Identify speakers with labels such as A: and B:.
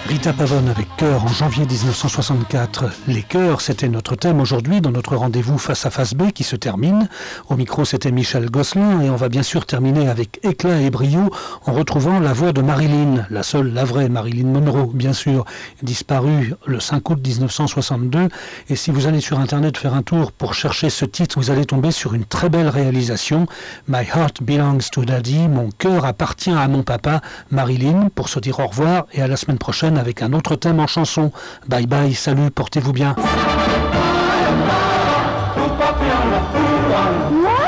A: Rita Pavone avec Cœur en janvier 1964. Les chœurs, c'était notre thème aujourd'hui dans notre rendez-vous Face à Face B qui se termine. Au micro, c'était Michel Gosselin et on va bien sûr terminer avec éclat et brio en retrouvant la voix de Marilyn, la seule, la vraie Marilyn Monroe, bien sûr, disparue le 5 août 1962. Et si vous allez sur Internet faire un tour pour chercher ce titre, vous allez tomber sur une très belle réalisation. My Heart Belongs to Daddy, mon cœur appartient à mon papa, Marilyn, pour se dire au revoir et à la semaine prochaine avec un autre thème en chanson. Bye bye, salut, portez-vous bien.